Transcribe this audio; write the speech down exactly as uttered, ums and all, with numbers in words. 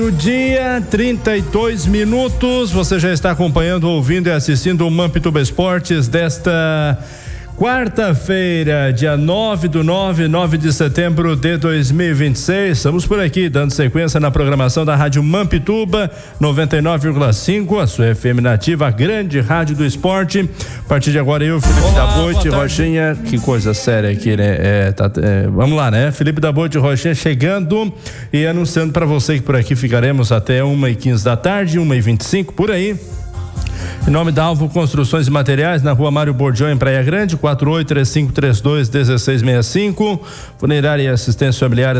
No dia, trinta e dois minutos, você já está acompanhando, ouvindo e assistindo o Mampituba Esportes desta quarta-feira, dia nove do nove, nove de setembro de dois mil e vinte e seis. Estamos por aqui dando sequência na programação da Rádio Mampituba noventa e nove vírgula cinco, a sua F M nativa, a grande rádio do esporte. A partir de agora eu, Felipe Daboite, Rochinha, que coisa séria aqui, né? É, tá, é, vamos lá, né? Felipe Daboite, Rochinha chegando e anunciando para você que por aqui ficaremos até uma e quinze da tarde, uma e vinte e cinco, por aí. Em nome da Alvo Construções e Materiais, na rua Mário Bordião, em Praia Grande, quatro oito três cinco três dois um seis seis cinco. Funerária e assistência familiar